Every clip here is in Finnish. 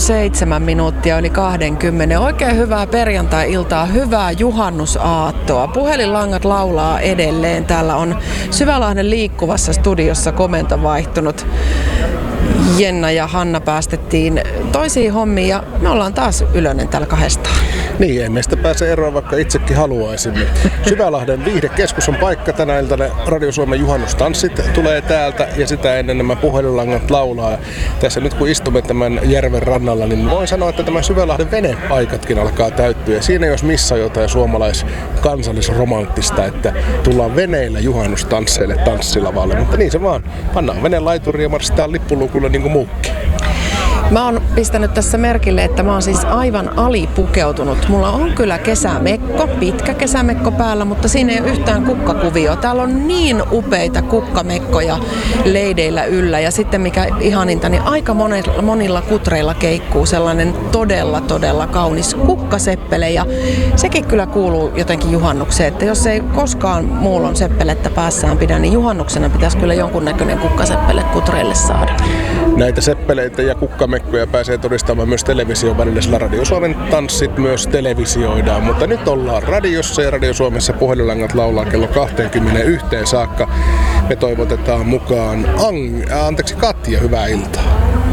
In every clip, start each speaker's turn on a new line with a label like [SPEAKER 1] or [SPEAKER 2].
[SPEAKER 1] 7 minuuttia yli 20. Oikein hyvää perjantai-iltaa, hyvää juhannusaattoa. Puhelinlangat laulaa edelleen. Täällä on Syvälahden liikkuvassa studiossa komento vaihtunut. Jenna ja Hanna päästettiin toisiin hommiin ja me ollaan taas Ylönen täällä kahdestaan.
[SPEAKER 2] Niin, ei meistä pääse eroon, vaikka itsekin haluaisimme. Syvälahden viihdekeskus on paikka tänä iltana. Radio Suomen juhannustanssit tulee täältä ja sitä ennen nämä puhelinlangat laulaa. Tässä nyt kun istumme tämän järven rannalla, niin voin sanoa, että tämä Syvälahden veneaikatkin alkaa täyttyä. Siinä jos missä jotain suomalais-kansallisromanttista, että tullaan veneillä juhannustansseille tanssilavalle. Mutta niin se vaan. Pannaan veneen laituriin ja marssitaan lippulukulle niin kuin muukin.
[SPEAKER 1] Mä oon pistänyt tässä merkille, että mä oon siis aivan alipukeutunut. Mulla on kyllä kesämekko, pitkä kesämekko päällä, mutta siinä ei ole yhtään kukkakuvioa. Täällä on niin upeita kukkamekkoja leideillä yllä ja sitten mikä ihaninta, niin aika monilla kutreilla keikkuu sellainen todella kaunis kukkaseppele ja sekin kyllä kuuluu jotenkin juhannukseen, että jos ei koskaan muulon seppelettä päässään pidä, niin juhannuksena pitäisi kyllä jonkunnäköinen kukkaseppele kutreille saada.
[SPEAKER 2] Näitä seppeleitä ja kukkamekkoja pääsee todistamaan myös television välillä, sillä Radio Suomen tanssit myös televisioidaan. Mutta nyt ollaan radiossa ja Radio Suomessa puhelinlangat laulaa kello 21 saakka. Me toivotetaan mukaan Katja, hyvää iltaa.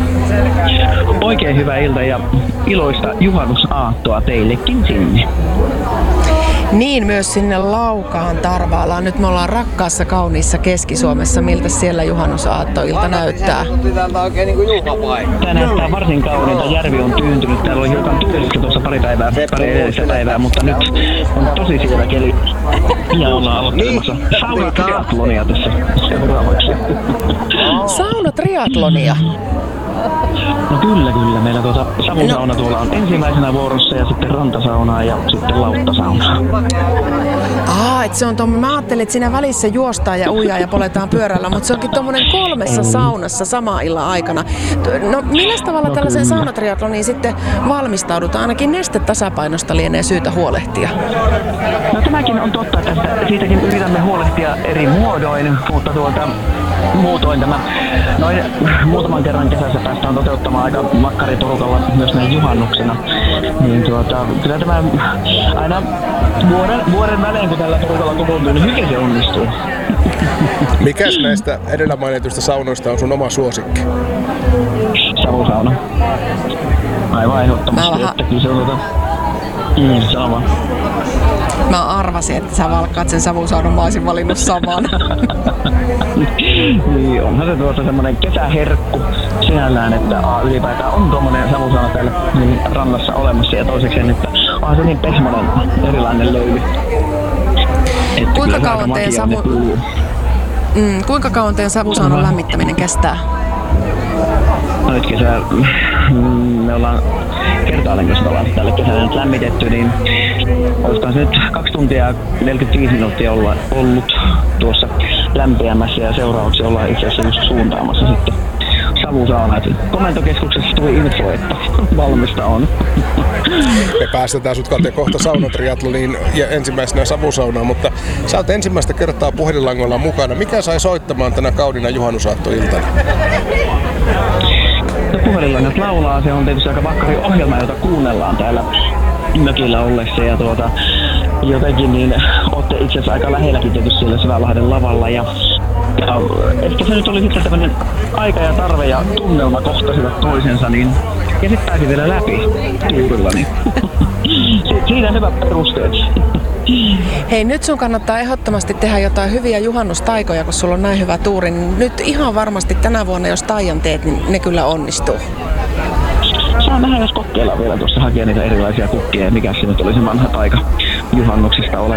[SPEAKER 3] Oikein hyvää iltaa ja iloista juhannusaattoa teillekin sinne.
[SPEAKER 1] Niin, myös sinne Laukaan Tarvaalaan. Nyt me ollaan rakkaassa, kauniissa Keski-Suomessa. Miltä siellä juhannusaattoilta näyttää?
[SPEAKER 3] Tämä näyttää varsin kauniilta. Järvi on tyyntynyt. Täällä oli hiukan tuulista tuossa pari edellistä päivää, mutta nyt on tosi siellä keli. Ja ollaan aloittelemassa saunatriatlonia tässä seuraavaksi.
[SPEAKER 1] Saunatriatlonia?
[SPEAKER 3] No kyllä. Meillä savusauna tuolla on ensimmäisenä vuorossa ja sitten rantasaunaa ja sitten lauttasaunaa.
[SPEAKER 1] Et se on mä ajattelin, että siinä välissä juostaan ja ujaa ja poletaan pyörällä, mutta se onkin tommonen 3 saunassa sama illan aikana. No millä tavalla tällaisen saunatriatloniin sitten valmistaudutaan? Ainakin nestetasapainosta lienee syytä huolehtia.
[SPEAKER 3] No tämäkin on totta, että siitäkin yritämme huolehtia eri muodoin, mutta muutoin tämä noin muutaman kerran kesässä päästään toteuttamaan aika makkariporukalla myös näin juhannuksena. Niin kyllä tämä aina vuoden välein kun tällä porukalla kokoontuu, niin hyvin se onnistuu.
[SPEAKER 2] Mikäs näistä edellä mainituista saunoista on sun oma suosikki?
[SPEAKER 3] Savusauna. Aivan ehdottomasti, että kyllä se on sama.
[SPEAKER 1] Mä arvasin, että sä valkkaat sen savusaunan, mä olisin valinnut saman.
[SPEAKER 3] Niin, onhan se tuossa semmonen kesäherkku sinällään, että ylipäätään on tommonen savusauna täällä niin rannassa olemassa ja toisekseen, että onhan se niin pehmonen erilainen löyly.
[SPEAKER 1] Kuinka kauan teidän savusaunan lämmittäminen kestää?
[SPEAKER 3] No nyt me ollaan kertaalleen, jos me ollaan tälle kesällä nyt lämmitetty, niin olisikohan se nyt 2 tuntia ja 45 minuuttia ollut tuossa lämpiämässä ja seuraavaksi ollaan itse asiassa just suuntaamassa sitten savusaunaa. Komentokeskuksessa tuli info, että valmista on.
[SPEAKER 2] Me päästetään sut Katja kohta saunatriatloniin ja ensimmäisenä savusaunaan, mutta sä oot ensimmäistä kertaa puhelinlangoilla mukana. Mikä sai soittamaan tänä kaudina juhannusaattoiltana?
[SPEAKER 3] Puhelinlangat laulaa, se on tietysti aika vakkari ohjelma, jota kuunnellaan täällä mökillä ollessa ja jotenkin niin ootte itse asiassa aika lähelläkin tietysti siellä Syvälahden lavalla ja ehkä se nyt oli sitten tämmönen aika ja tarve ja tunnelma kohtasivat toisensa niin ja sit pääsi vielä läpi tuurilla niin siinä hyvät perusteet.
[SPEAKER 1] Hei, nyt sun kannattaa ehdottomasti tehdä jotain hyviä juhannustaikoja, kun sulla on näin hyvä tuuri. Niin nyt ihan varmasti tänä vuonna, jos taian teet, niin ne kyllä onnistuu.
[SPEAKER 3] Saa nähdä, jos kokeillaan vielä tuossa hakea niitä erilaisia kukkia ja mikä se nyt oli se vanha taika juhannuksesta